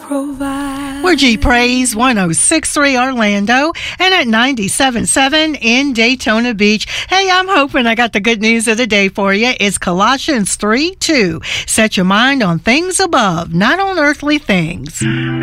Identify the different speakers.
Speaker 1: provide.
Speaker 2: We're G Praise 106.3 Orlando and at 97.7 in Daytona Beach. Hey, I'm hoping I got the good news of the day for you. It's Colossians 3:2. Set your mind on things above, not on earthly things.